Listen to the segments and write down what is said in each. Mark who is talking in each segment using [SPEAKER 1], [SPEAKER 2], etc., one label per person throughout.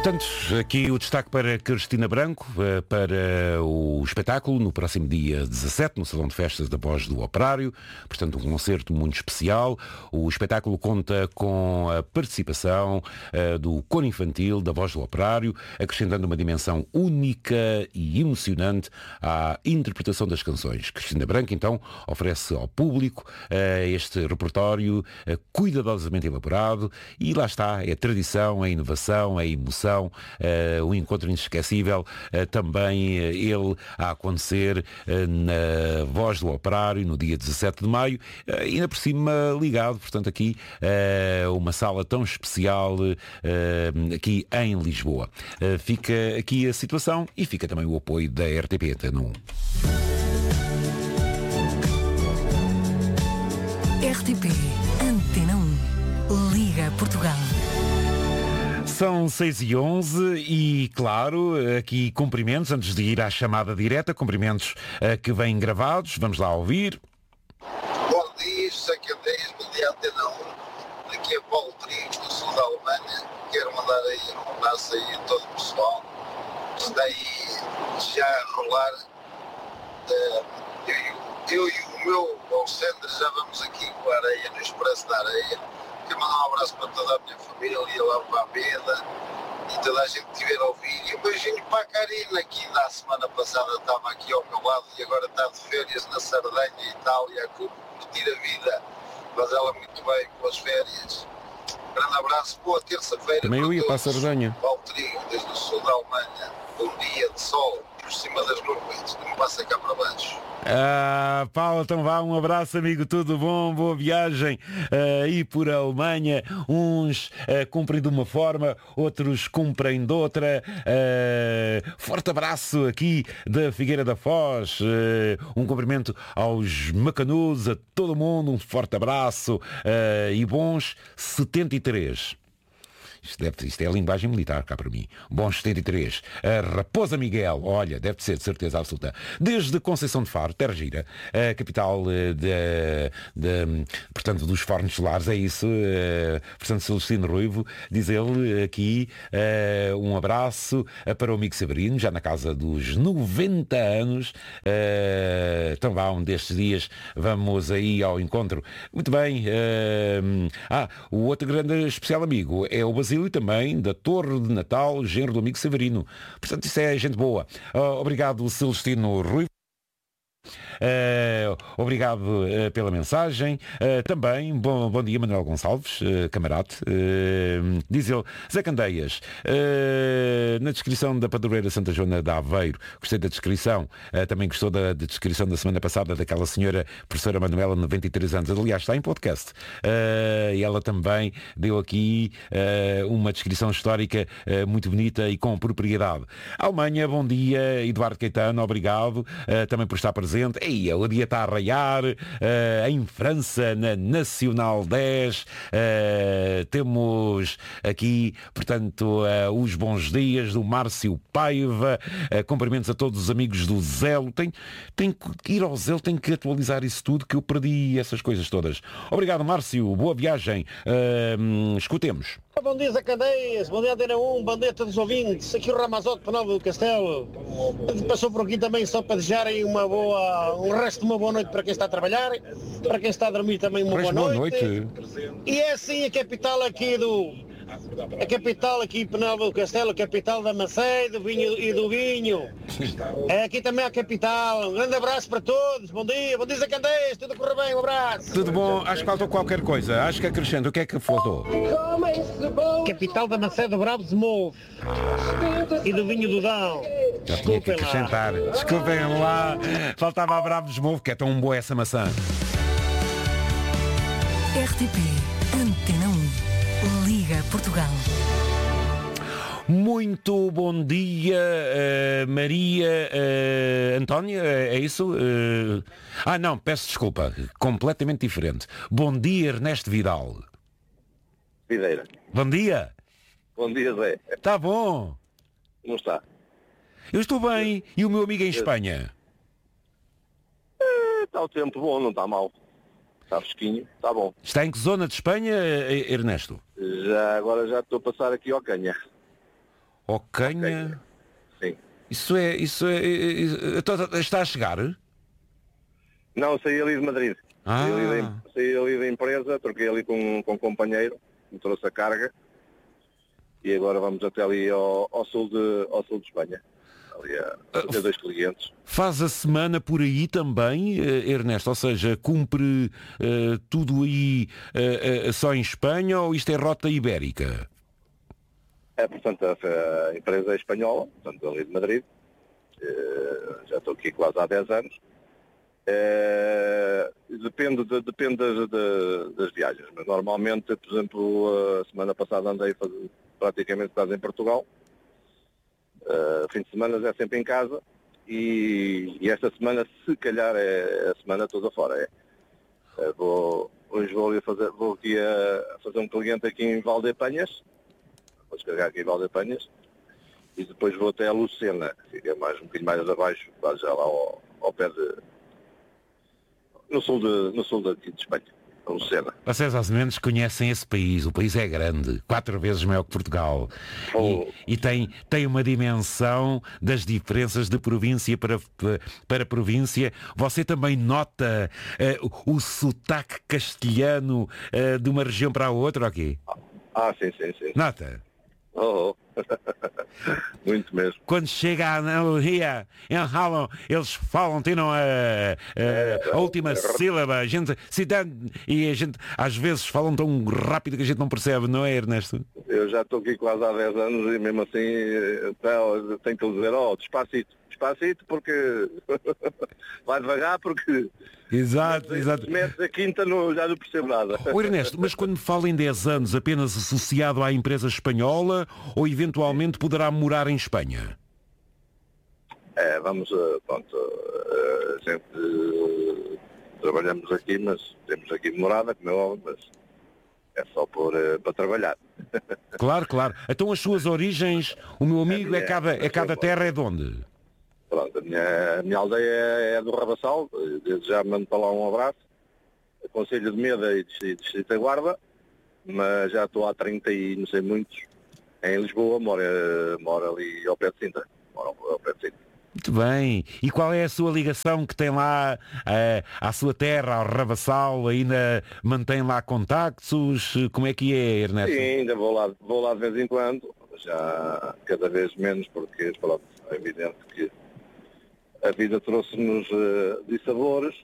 [SPEAKER 1] Portanto, aqui o destaque para Cristina Branco, para o espetáculo no próximo dia 17, no Salão de Festas da Voz do Operário. Portanto, um concerto muito especial. O espetáculo conta com a participação do coro infantil da Voz do Operário, acrescentando uma dimensão única e emocionante à interpretação das canções. Cristina Branco, então, oferece ao público este repertório cuidadosamente elaborado e lá está, é a tradição, a inovação, a emoção, um encontro inesquecível, também ele a acontecer na Voz do Operário no dia 17 de maio, ainda por cima ligado, portanto aqui uma sala tão especial aqui em Lisboa. Fica aqui a situação e fica também o apoio da RTP Antena 1.
[SPEAKER 2] RTP Antena 1 Liga Portugal.
[SPEAKER 1] São 6h11 e, claro, aqui cumprimentos, antes de ir à chamada direta, cumprimentos que vêm gravados. Vamos lá ouvir.
[SPEAKER 3] Bom dia, Sacadeias, bom dia Antena 1. Aqui é Paulo Trigos, do sul da Alemanha. Quero mandar aí um abraço aí a todo o pessoal que está aí já a rolar. Eu e o meu Alexandre já vamos aqui com a areia, no Expresso da Areia. Quero mandar um abraço para toda a minha família, ali lá para a Beda e toda a gente que estiver a ouvir. E um beijinho para a Karina, que na semana passada estava aqui ao meu lado e agora está de férias na Sardenha, Itália, a curtir a vida. Mas ela muito bem, boas férias. Grande abraço, boa terça-feira.
[SPEAKER 1] Também eu ia para a Sardenha.
[SPEAKER 3] Paulo Trigo, desde o sul da Alemanha. Bom dia de sol, por cima das nuvens, não me passa cá para baixo.
[SPEAKER 1] Paulo, então vá, um abraço, amigo, tudo bom, boa viagem aí por Alemanha. Uns cumprem de uma forma, outros cumprem de outra. Forte abraço aqui da Figueira da Foz, um cumprimento aos macanudos, a todo mundo, um forte abraço e bons 73. Isto é a linguagem militar cá para mim. Bons 73. A Raposa Miguel, olha, deve ser de certeza absoluta. Desde Conceição de Faro, Terra Gira, a capital portanto, dos fornos solares, é isso. Portanto, Celestino Ruivo, diz ele aqui, um abraço para o amigo Severino, já na casa dos 90 anos. Então vá, um destes dias vamos aí ao encontro. Muito bem. O outro grande especial amigo é o Basílio, também da Torre de Natal, genro do amigo Severino. Portanto, isso é gente boa. Obrigado, Celestino Ruivo. Obrigado pela mensagem. Também bom dia, Manuel Gonçalves, camarada. Diz ele, Zé Candeias, na descrição da Padroeira Santa Joana de Aveiro, gostei da descrição. Também gostou da descrição da semana passada daquela senhora professora Manuela, 93 anos. Aliás, está em podcast. E ela também deu aqui uma descrição histórica muito bonita e com propriedade. Alemanha, bom dia. Eduardo Caetano, obrigado também por estar presente. Ei, o dia está a raiar. Em França, na Nacional 10, temos aqui, portanto, os bons dias do Márcio Paiva. Cumprimentos a todos os amigos do Zelo. Tem que ir ao Zelo, tem que atualizar isso tudo, que eu perdi essas coisas todas. Obrigado, Márcio. Boa viagem. Escutemos.
[SPEAKER 4] Bom dia, Zé Candeias, bom dia, Antena 1, bom dia a todos os ouvintes. Aqui o Ramazote, Penalva do Castelo. Passou por aqui também só para desejarem um resto de uma boa noite para quem está a trabalhar, para quem está a dormir também uma boa noite. E é assim a capital aqui Penalva do Castelo, a capital da maçã, do vinho e do vinho. É aqui também a capital. Um grande abraço para todos, bom dia Zé Candeias, tudo a correr bem, um abraço.
[SPEAKER 1] Tudo bom, acho que faltou qualquer coisa, acho que acrescento, o que é que faltou?
[SPEAKER 4] Capital da maçã do Bravo de Mouve e do vinho do Dão.
[SPEAKER 1] Já tinha que acrescentar. Desculpem lá, faltava a Bravo de Mouve, que é tão boa essa maçã.
[SPEAKER 2] RTP Antena 1 Liga Portugal.
[SPEAKER 1] Muito bom dia, Maria Antónia, é isso? Não, peço desculpa, completamente diferente. Bom dia, Ernesto Vidal.
[SPEAKER 5] Videira.
[SPEAKER 1] Bom dia.
[SPEAKER 5] Bom dia, Zé.
[SPEAKER 1] Está bom?
[SPEAKER 5] Como está?
[SPEAKER 1] Eu estou bem. E o meu amigo em Espanha?
[SPEAKER 5] Está o tempo bom, não está mal. Está fresquinho, está bom.
[SPEAKER 1] Está em que zona de Espanha, Ernesto?
[SPEAKER 5] Agora já estou a passar aqui ao Canha.
[SPEAKER 1] Ocanha.
[SPEAKER 5] Sim.
[SPEAKER 1] Isso é. Está a chegar?
[SPEAKER 5] Não, saí ali de Madrid. Saí ali da empresa, troquei ali com um companheiro, me trouxe a carga. E agora vamos até ali ao sul de Espanha. Ali a fazer 2 clientes.
[SPEAKER 1] Faz a semana por aí também, Ernesto? Ou seja, cumpre tudo aí só em Espanha ou isto é rota ibérica?
[SPEAKER 5] Portanto, a empresa é espanhola, portanto, ali de Madrid. Já estou aqui quase há 10 anos. Depende das viagens, mas normalmente, por exemplo, a semana passada andei praticamente quase em Portugal. Fim de semana é sempre em casa e esta semana, se calhar, é a semana toda fora. Hoje vou aqui a fazer um cliente aqui em Valdepanhas, vou descarregar aqui em Valdepanhas e depois vou até a Lucena, que fica um bocadinho mais abaixo, quase já lá ao pé no sul daqui de Espanha. Lucena.
[SPEAKER 1] Vocês aos menos conhecem esse país. O país é grande, 4 vezes maior que Portugal. E tem uma dimensão das diferenças de província para província. Você também nota o sotaque castelhano de uma região para a outra, ok?
[SPEAKER 5] Sim.
[SPEAKER 1] Nota?
[SPEAKER 5] Muito mesmo.
[SPEAKER 1] Quando chega a Andalucia, eles falam, tiram a última sílaba, a gente às vezes falam tão rápido que a gente não percebe, não é, Ernesto?
[SPEAKER 5] Eu já estou aqui quase há 10 anos e mesmo assim tenho que lhe dizer, despacito porque vai devagar porque
[SPEAKER 1] Exato.
[SPEAKER 5] metes a quinta já não percebo nada.
[SPEAKER 1] Ernesto, mas quando me fala em 10 anos apenas associado à empresa espanhola ou eventualmente poderá morar em Espanha?
[SPEAKER 5] Sempre trabalhamos aqui, mas temos aqui morada, como é óbvio, mas é só para trabalhar.
[SPEAKER 1] Claro. Então as suas origens, o meu amigo, cada terra é de onde?
[SPEAKER 5] Pronto, a minha aldeia é do Rabassal, desde já mando para lá um abraço. Concelho de Meda e Distrito da Guarda, mas já estou há 30 e não sei muitos em Lisboa, moro ali ao pé de Sintra.
[SPEAKER 1] Muito bem. E qual é a sua ligação que tem lá à sua terra, ao Rabassal? Ainda mantém lá contactos? Como é que é, Ernesto?
[SPEAKER 5] Sim, ainda vou lá de vez em quando, já cada vez menos, porque pronto, é evidente que a vida trouxe-nos dissabores,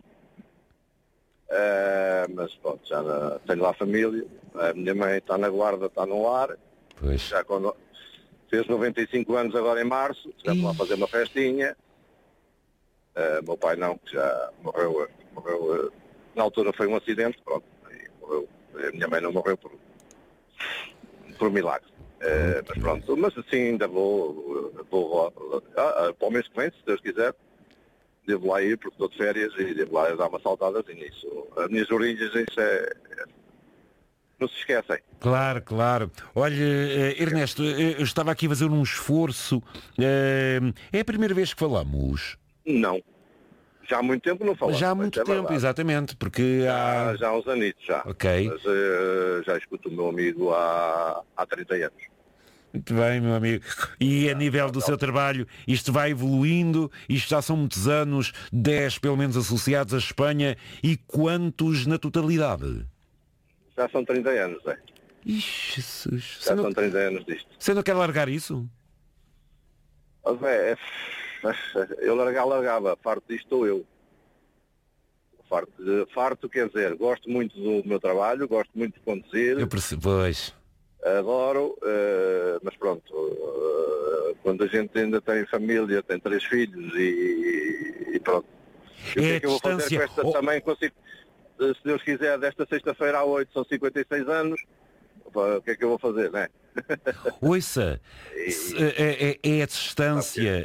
[SPEAKER 5] mas pronto, já tenho lá família, a minha mãe está na Guarda, está no lar,
[SPEAKER 1] pois.
[SPEAKER 5] Já quando fez 95 anos agora em março, estivemos lá a fazer uma festinha, meu pai não, que já morreu, na altura foi um acidente, pronto, morreu, a minha mãe não morreu por milagre. Mas pronto, mas assim ainda vou para o mês que vem, se Deus quiser, devo lá ir porque estou de férias e devo lá dar uma saltadazinha. Isso, as minhas origens, isso não se esquecem.
[SPEAKER 1] Claro. Olha, Ernesto, eu estava aqui a fazer um esforço. É a primeira vez que falamos?
[SPEAKER 5] Não. Já há muito tempo não falamos.
[SPEAKER 1] Já há muito tempo, exatamente, porque
[SPEAKER 5] já há uns anitos, já.
[SPEAKER 1] Ok.
[SPEAKER 5] Mas já escuto o meu amigo há 30 anos.
[SPEAKER 1] Muito bem, meu amigo. E a nível do seu trabalho, isto vai evoluindo, isto já são muitos anos, 10 pelo menos associados à Espanha, e quantos na totalidade?
[SPEAKER 5] Já são 30 anos, é.
[SPEAKER 1] Ixi, Jesus.
[SPEAKER 5] Já são 30 anos disto.
[SPEAKER 1] Você não quer largar isso?
[SPEAKER 5] Eu largava, farto disto estou eu. Farto quer dizer, gosto muito do meu trabalho, gosto muito de conduzir.
[SPEAKER 1] Eu percebo, pois.
[SPEAKER 5] Adoro, mas pronto, quando a gente ainda tem família, tem 3 filhos e pronto. O que é que eu vou fazer com esta também? Consigo, se Deus quiser, desta sexta-feira à 8 são 56 anos, o que é que eu vou fazer, não é?
[SPEAKER 1] Ouça, é a distância,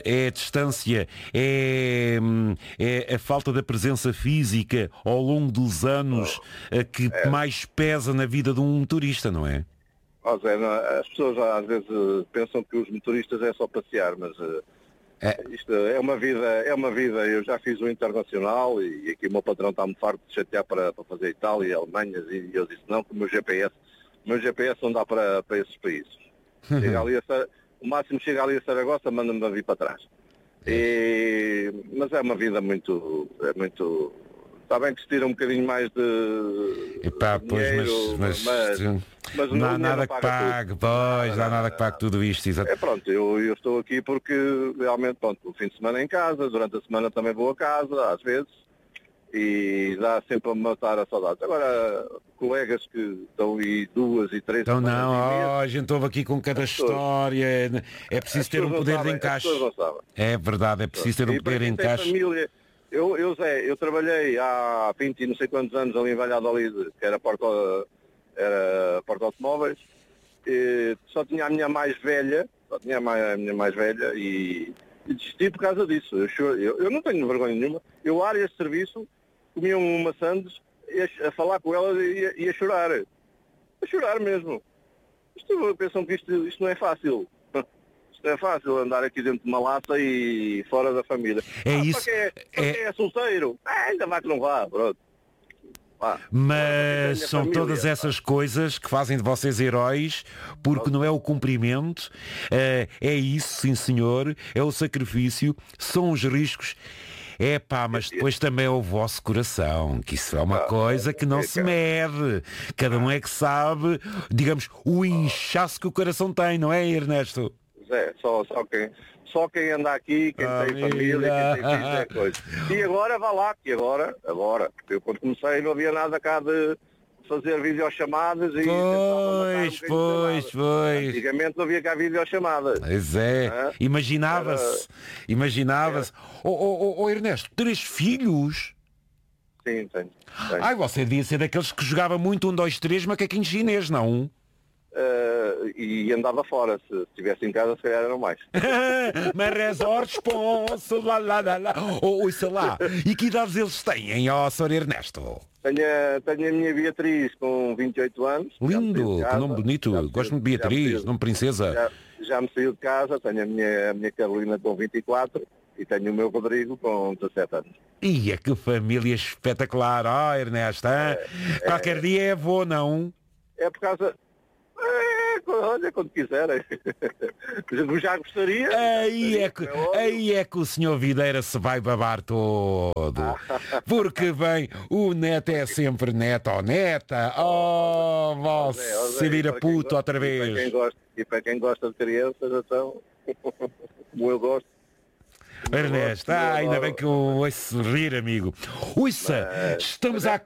[SPEAKER 1] é a falta da presença física ao longo dos anos que mais pesa na vida de um motorista, não é?
[SPEAKER 5] As pessoas às vezes pensam que os motoristas é só passear, mas isto é uma vida, eu já fiz o internacional e aqui o meu patrão está-me farto de chatear para fazer Itália e Alemanha e eu disse não, que o meu GPS não dá para esses países. o máximo chega ali a Saragossa, manda-me a vir para trás. Mas é uma vida muito... Está bem que se tira um bocadinho mais de dinheiro, mas
[SPEAKER 1] não há nada que
[SPEAKER 5] paga
[SPEAKER 1] pague,
[SPEAKER 5] tudo.
[SPEAKER 1] Pois, não há nada que pague tudo isto. Exato.
[SPEAKER 5] Pronto, eu estou aqui porque realmente, pronto, o fim de semana em casa, durante a semana também vou a casa, às vezes, e dá sempre a matar a saudade. Agora, colegas que estão aí 2 e 3
[SPEAKER 1] Então
[SPEAKER 5] semanas
[SPEAKER 1] não, a gente ouve aqui com cada história, é preciso ter um poder de encaixe. É verdade, é preciso ter um poder de encaixe.
[SPEAKER 5] Eu, Zé, eu trabalhei há 20 e não sei quantos anos ali em Valladolid, que era porta automóveis, e só tinha a minha mais velha, e desisti por causa disso. Eu não tenho vergonha nenhuma. Eu, áreas de serviço, comia uma sandes, a falar com ela e a chorar. A chorar mesmo. Pensam que isto não é fácil. É fácil andar aqui dentro de uma lata e fora da família.
[SPEAKER 1] É isso.
[SPEAKER 5] Para quem é solteiro, ainda vai que não vá, pronto.
[SPEAKER 1] Mas são família, todas essas coisas que fazem de vocês heróis, porque não é o cumprimento, é isso, sim senhor, é o sacrifício, são os riscos. Mas depois também é o vosso coração, que isso é uma coisa que não se mede. Cada um é que sabe, digamos, o inchaço que o coração tem, não é, Ernesto?
[SPEAKER 5] Só quem anda aqui, quem tem família, quem tem filhos, é coisa. E agora vá lá, porque eu quando comecei não havia nada cá de fazer videochamadas e
[SPEAKER 1] Pois.
[SPEAKER 5] Antigamente não havia cá videochamadas.
[SPEAKER 1] Pois é, imaginava-se. Ernesto, 3 filhos?
[SPEAKER 5] Sim, tenho.
[SPEAKER 1] Você devia ser daqueles que jogava muito 1, 2, 3 macaquinho chinês, não?
[SPEAKER 5] E andava fora, se estivesse em casa se calhar eram mais.
[SPEAKER 1] Mas resorts, ponço, lá. Sei lá. E que idades eles têm, Sr. Ernesto?
[SPEAKER 5] Tenho a minha Beatriz com 28 anos.
[SPEAKER 1] Lindo, que nome bonito. Gosto-me de Beatriz, nome princesa.
[SPEAKER 5] Já me saiu de casa, tenho a minha Carolina com 24 e tenho o meu Rodrigo com 17 anos.
[SPEAKER 1] Ia, que família espetacular, Ernesto. Qualquer dia é avô, não?
[SPEAKER 5] É por causa... olha, quando quiserem. Já gostaria.
[SPEAKER 1] Aí é que o senhor Videira se vai babar todo. Porque bem, o neto é sempre neto ou neta. Você vira puto outra vez.
[SPEAKER 5] E para quem gosta de crianças, então, como eu gosto.
[SPEAKER 1] Ernesto, ainda bem que eu ouço rir, amigo. Ouça, estamos
[SPEAKER 5] Mas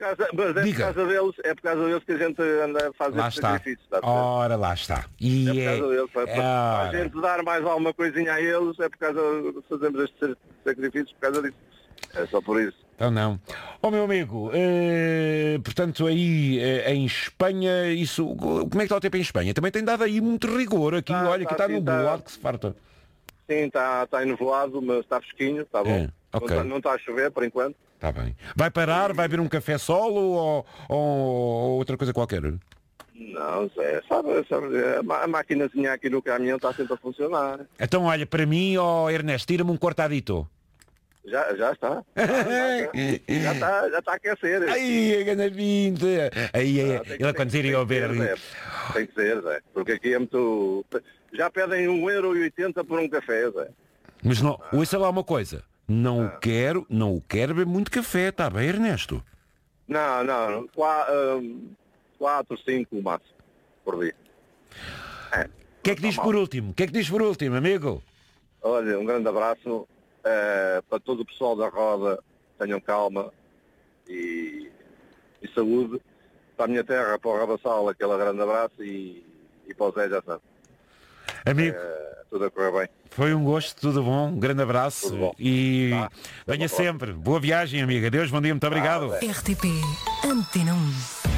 [SPEAKER 5] é por causa deles que a gente anda a fazer estes sacrifícios.
[SPEAKER 1] Ora, lá está. E
[SPEAKER 5] é por causa deles. Para a gente dar mais alguma coisinha a eles, é por causa de fazermos estes sacrifícios, por causa disso. É só por isso.
[SPEAKER 1] Então não. Meu amigo, portanto aí em Espanha, isso, como é que está o tempo em Espanha? Também tem dado aí muito rigor aqui, olha, que está nublado que se farta.
[SPEAKER 5] Sim, está enevoado, mas está fresquinho, está bom.
[SPEAKER 1] Okay.
[SPEAKER 5] Não está a chover por enquanto.
[SPEAKER 1] Está bem. Vai parar, vai beber um café solo ou outra coisa qualquer?
[SPEAKER 5] Não, sabe, a maquinazinha aqui no caminhão está sempre a funcionar.
[SPEAKER 1] Então olha, para mim, Ernesto, tira-me um cortadito.
[SPEAKER 5] Já está. Já está a aquecer.
[SPEAKER 1] Aí, a grande pinta. Aí, ele quando iria ouvir ali.
[SPEAKER 5] Tem que ser, Zé. Porque aqui é muito... Já pedem 1,80€ por um café, Zé.
[SPEAKER 1] Mas não, ouça lá uma coisa. Não quero beber muito café, está bem, Ernesto?
[SPEAKER 5] Não. 4, 5 o máximo por dia.
[SPEAKER 1] O que é que diz por último? Amigo?
[SPEAKER 5] Olha, um grande abraço para todo o pessoal da roda. Tenham calma e saúde. Para a minha terra, para o Rabassal, aquele grande abraço e para o Zé já sabe.
[SPEAKER 1] Amigo,
[SPEAKER 5] tudo a correr bem.
[SPEAKER 1] Foi um gosto, tudo bom, um grande abraço e venha sempre. Boa viagem, amiga. Deus, bom dia, muito obrigado.
[SPEAKER 2] RTP Antena 1.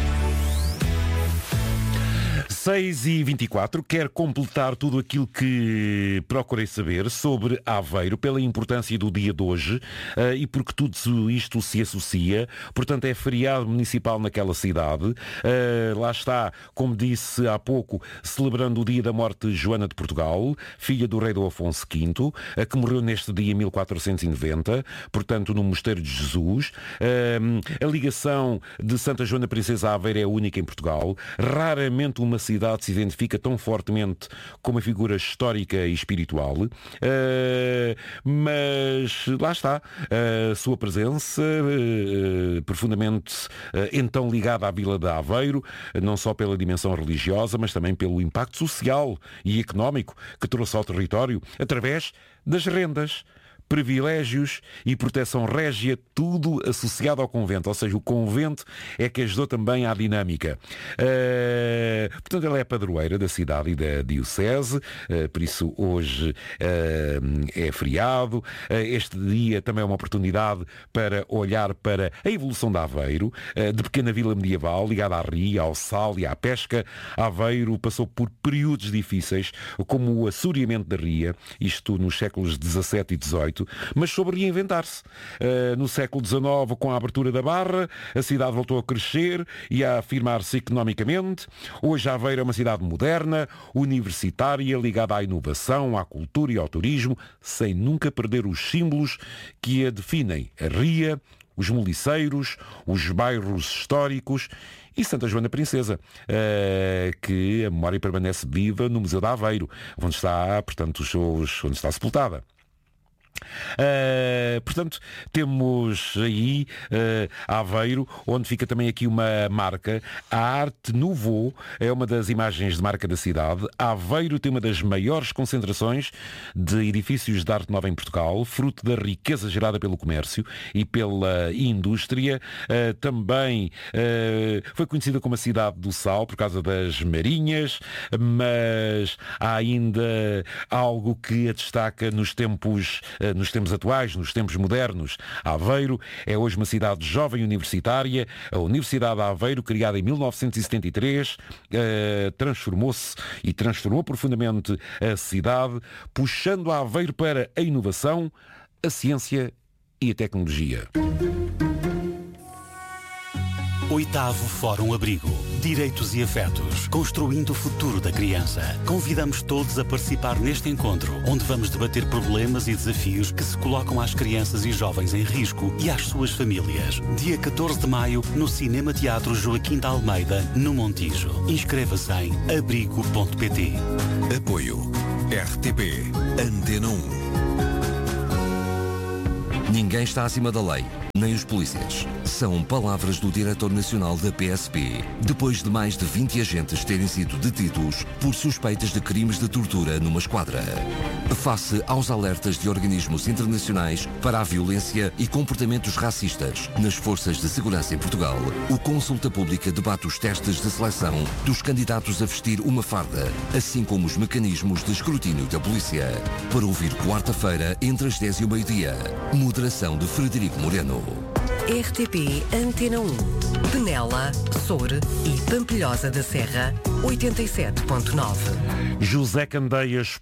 [SPEAKER 1] 6h24, quero completar tudo aquilo que procurei saber sobre Aveiro, pela importância do dia de hoje e porque tudo isto se associa. Portanto, é feriado municipal naquela cidade. Lá está, como disse há pouco, celebrando o dia da morte de Joana de Portugal, filha do rei Dom Afonso V, que morreu neste dia em 1490, portanto, no Mosteiro de Jesus. A ligação de Santa Joana Princesa a Aveiro é única em Portugal. Raramente uma cidade cidade se identifica tão fortemente com uma figura histórica e espiritual, mas lá está, a sua presença profundamente então ligada à Vila de Aveiro, não só pela dimensão religiosa, mas também pelo impacto social e económico que trouxe ao território através das rendas, privilégios e proteção régia, tudo associado ao convento. Ou seja, o convento é que ajudou também à dinâmica. Portanto, ela é padroeira da cidade e da diocese, por isso hoje é feriado. Este dia também é uma oportunidade para olhar para a evolução de Aveiro, de pequena vila medieval, ligada à ria, ao sal e à pesca. Aveiro passou por períodos difíceis, como o assoreamento da ria, isto nos séculos XVII e XVIII, mas soube reinventar-se. No século XIX, com a abertura da Barra, a cidade voltou a crescer e a afirmar-se economicamente. Hoje Aveiro é uma cidade moderna, universitária, ligada à inovação, à cultura e ao turismo, sem nunca perder os símbolos que a definem: a ria, os moliceiros, os bairros históricos e Santa Joana Princesa, que a memória permanece viva no Museu de Aveiro, onde está, portanto, onde está sepultada. Portanto, temos aí Aveiro, onde fica também aqui uma marca. A Arte Nouveau é uma das imagens de marca da cidade. Aveiro tem uma das maiores concentrações de edifícios de arte nova em Portugal, fruto da riqueza gerada pelo comércio e pela indústria. Também foi conhecida como a cidade do sal por causa das marinhas, mas há ainda algo que a destaca nos tempos atuais, nos tempos modernos. Aveiro é hoje uma cidade jovem universitária. A Universidade de Aveiro, criada em 1973, transformou-se e transformou profundamente a cidade, puxando a Aveiro para a inovação, a ciência e a tecnologia.
[SPEAKER 6] 8º Fórum Abrigo. Direitos e afetos. Construindo o futuro da criança. Convidamos todos a participar neste encontro, onde vamos debater problemas e desafios que se colocam às crianças e jovens em risco e às suas famílias. Dia 14 de maio, no Cinema Teatro Joaquim de Almeida, no Montijo. Inscreva-se em abrigo.pt.
[SPEAKER 7] Apoio RTP Antena 1. Ninguém está acima da lei, nem os polícias. São palavras do diretor nacional da PSP, depois de mais de 20 agentes terem sido detidos por suspeitas de crimes de tortura numa esquadra. Face aos alertas de organismos internacionais para a violência e comportamentos racistas nas forças de segurança em Portugal, o Consulta Pública debate os testes de seleção dos candidatos a vestir uma farda, assim como os mecanismos de escrutínio da polícia. Para ouvir quarta-feira, entre as 10 e o meio-dia. Moderação de Frederico Moreno.
[SPEAKER 2] RTP Antena 1. Penela, Soure e Pampilhosa da Serra, 87.9.
[SPEAKER 1] José Candeias,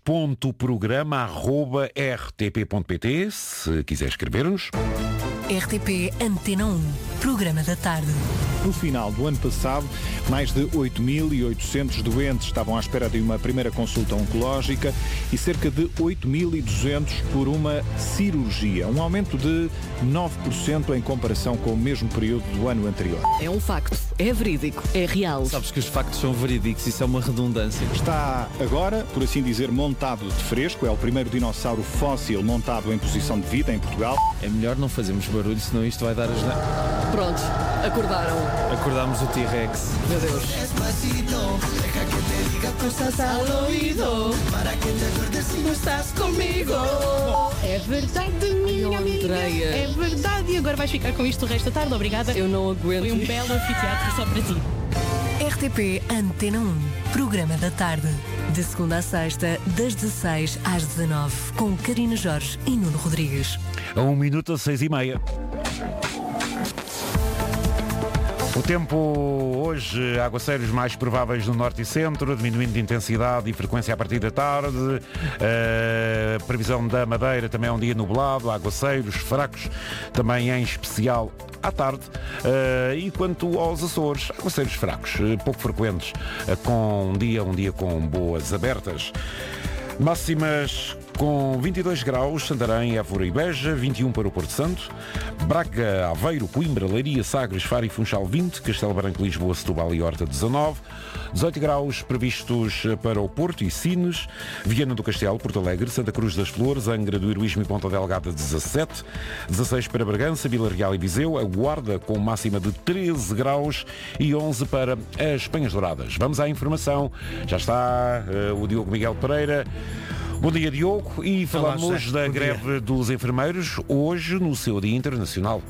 [SPEAKER 1] programa@rtp.pt, se quiser escrever-nos.
[SPEAKER 2] RTP Antena 1, programa da tarde.
[SPEAKER 8] No final do ano passado, mais de 8.800 doentes estavam à espera de uma primeira consulta oncológica e cerca de 8.200 por uma cirurgia. Um aumento de 9% em comparação com o mesmo período do ano anterior.
[SPEAKER 9] É um facto, é verídico, é real.
[SPEAKER 10] Sabes que os factos são verídicos, isso é uma redundância.
[SPEAKER 8] Está agora, por assim dizer, montado de fresco. É o primeiro dinossauro fóssil montado em posição de vida em Portugal.
[SPEAKER 10] É melhor não fazermos barulho, senão isto vai dar as...
[SPEAKER 9] Prontos, acordaram.
[SPEAKER 10] Acordámos o T-Rex.
[SPEAKER 9] Meu Deus. Estás comigo.
[SPEAKER 11] É verdade, minha amiga.
[SPEAKER 9] Andreia.
[SPEAKER 11] É verdade. E agora vais ficar com isto o resto da tarde. Obrigada.
[SPEAKER 9] Eu não aguento.
[SPEAKER 11] Foi um belo anfiteatro só para ti.
[SPEAKER 2] RTP Antena 1, programa da tarde. De segunda a sexta, das 16 às 19, com Karina Jorge e Nuno Rodrigues.
[SPEAKER 1] A 1 minuto às 6h30. O tempo hoje, aguaceiros mais prováveis no norte e centro, diminuindo de intensidade e frequência a partir da tarde. Previsão da Madeira também é um dia nublado, aguaceiros fracos, também em especial à tarde. E quanto aos Açores, aguaceiros fracos, pouco frequentes, com um dia com boas abertas. Máximas com 22 graus, Santarém, Évora e Beja, 21 para o Porto Santo, Braga, Aveiro, Coimbra, Leiria, Sagres, Faro e Funchal 20, Castelo Branco, Lisboa, Setúbal e Horta 19, 18 graus previstos para o Porto e Sines, Viana do Castelo, Porto Alegre, Santa Cruz das Flores, Angra do Heroísmo e Ponta Delgada 17, 16 para Bragança, Vila Real e Viseu, a Guarda com máxima de 13 graus e 11 para as Penhas Douradas. Vamos à informação, já está o Diogo Miguel Pereira. Bom dia, Diogo, e falamos da greve dos enfermeiros hoje no seu Dia Internacional.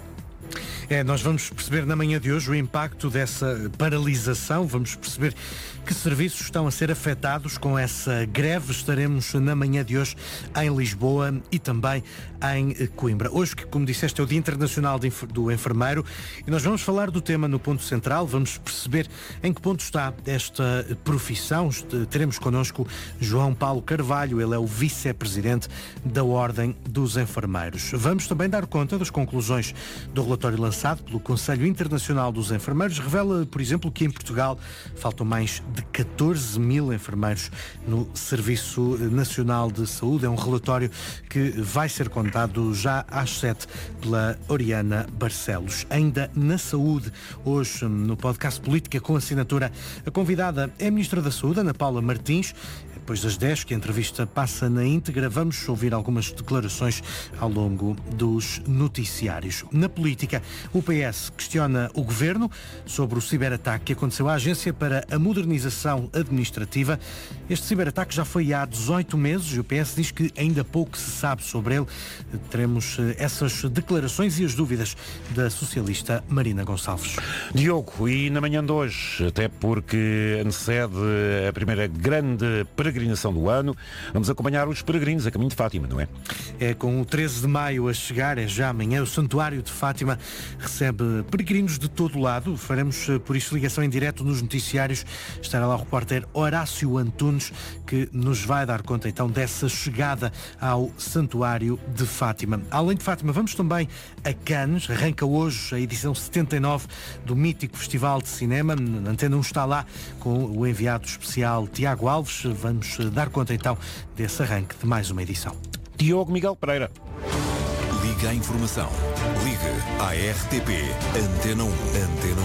[SPEAKER 12] Nós vamos perceber na manhã de hoje o impacto dessa paralisação, vamos perceber que serviços estão a ser afetados com essa greve. Estaremos na manhã de hoje em Lisboa e também em Coimbra. Hoje, que, como disseste, é o Dia Internacional do Enfermeiro e nós vamos falar do tema no ponto central, vamos perceber em que ponto está esta profissão. Teremos connosco João Paulo Carvalho, ele é o vice-presidente da Ordem dos Enfermeiros. Vamos também dar conta das conclusões do relatório lançado pelo Conselho Internacional dos Enfermeiros. Revela, por exemplo, que em Portugal faltam mais de 14 mil enfermeiros no Serviço Nacional de Saúde. É um relatório que vai ser contado já às 7 pela Oriana Barcelos. Ainda na saúde, hoje no podcast Política com Assinatura, a convidada é a Ministra da Saúde, Ana Paula Martins. Depois das 10, que a entrevista passa na íntegra, vamos ouvir algumas declarações ao longo dos noticiários. Na política, o PS questiona o Governo sobre o ciberataque que aconteceu à Agência para a Modernização Administrativa. Este ciberataque já foi há 18 meses e o PS diz que ainda pouco se sabe sobre ele. Teremos essas declarações e as dúvidas da socialista Marina Gonçalves.
[SPEAKER 1] Diogo, e na manhã de hoje, até porque antecede a primeira grande peregrinação do ano, vamos acompanhar os peregrinos a caminho de Fátima, não é?
[SPEAKER 12] É com o 13 de maio a chegar, é já amanhã, o Santuário de Fátima recebe peregrinos de todo o lado. Faremos, por isso, ligação em direto nos noticiários. Estará lá o repórter Horácio Antunes, que nos vai dar conta então dessa chegada ao Santuário de Fátima. Além de Fátima, vamos também a Cannes. Arranca hoje a edição 79 do mítico Festival de Cinema. A Antena 1 está lá com o enviado especial Tiago Alves. Vamos dar conta então desse arranque de mais uma edição.
[SPEAKER 1] Diogo Miguel Pereira.
[SPEAKER 7] Liga à informação. Liga à RTP Antena 1. Antena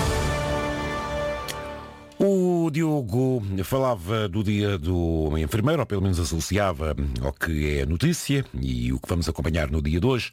[SPEAKER 1] 1. O Diogo falava do dia do enfermeiro, ou pelo menos associava ao que é a notícia e o que vamos acompanhar no dia de hoje,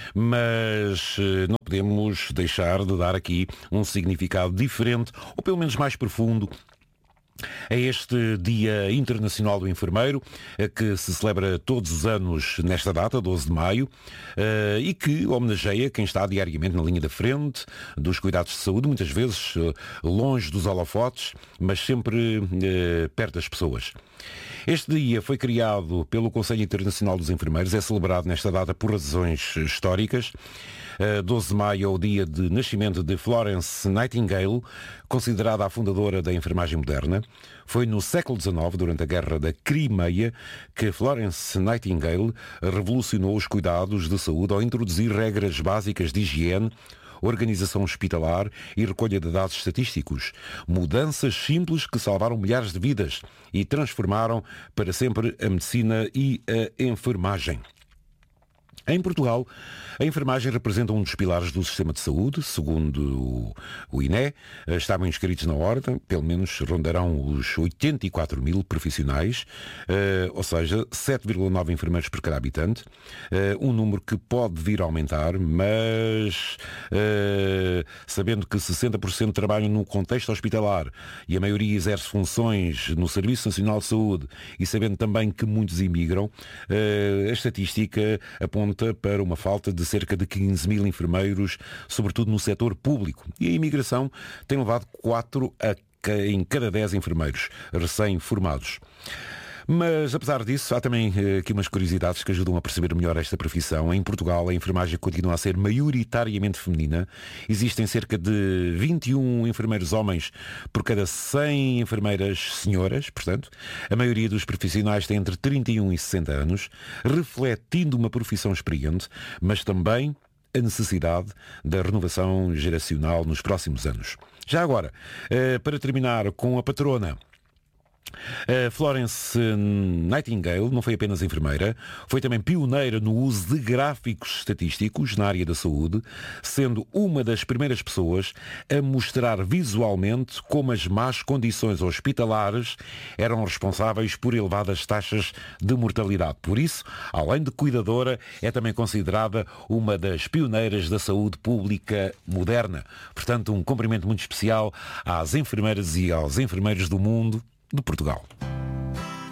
[SPEAKER 1] mas não podemos deixar de dar aqui um significado diferente, ou pelo menos mais profundo, a este Dia Internacional do Enfermeiro, que se celebra todos os anos nesta data, 12 de maio, e que homenageia quem está diariamente na linha da frente dos cuidados de saúde, muitas vezes longe dos holofotes, mas sempre perto das pessoas. Este dia foi criado pelo Conselho Internacional dos Enfermeiros, é celebrado nesta data por razões históricas. 12 de maio é o dia de nascimento de Florence Nightingale, considerada a fundadora da enfermagem moderna. Foi no século XIX, durante a Guerra da Crimeia, que Florence Nightingale revolucionou os cuidados de saúde ao introduzir regras básicas de higiene, organização hospitalar e recolha de dados estatísticos. Mudanças simples que salvaram milhares de vidas e transformaram para sempre a medicina e a enfermagem. Em Portugal, a enfermagem representa um dos pilares do sistema de saúde. Segundo o INE, estavam inscritos na ordem, pelo menos rondarão os 84 mil profissionais, ou seja, 7,9 enfermeiros por cada habitante, um número que pode vir a aumentar, mas sabendo que 60% trabalham no contexto hospitalar e a maioria exerce funções no Serviço Nacional de Saúde e sabendo também que muitos imigram, a estatística aponta para uma falta de cerca de 15 mil enfermeiros, sobretudo no setor público. E a imigração tem levado 4 em cada 10 enfermeiros recém-formados. Mas, apesar disso, há também aqui umas curiosidades que ajudam a perceber melhor esta profissão. Em Portugal, a enfermagem continua a ser maioritariamente feminina. Existem cerca de 21 enfermeiros homens por cada 100 enfermeiras senhoras, portanto. A maioria dos profissionais tem entre 31 e 60 anos, refletindo uma profissão experiente, mas também a necessidade da renovação geracional nos próximos anos. Já agora, para terminar com a patrona A Florence Nightingale não foi apenas enfermeira, foi também pioneira no uso de gráficos estatísticos na área da saúde, sendo uma das primeiras pessoas a mostrar visualmente como as más condições hospitalares eram responsáveis por elevadas taxas de mortalidade. Por isso, além de cuidadora, é também considerada uma das pioneiras da saúde pública moderna. Portanto, um cumprimento muito especial às enfermeiras e aos enfermeiros do mundo, de Portugal.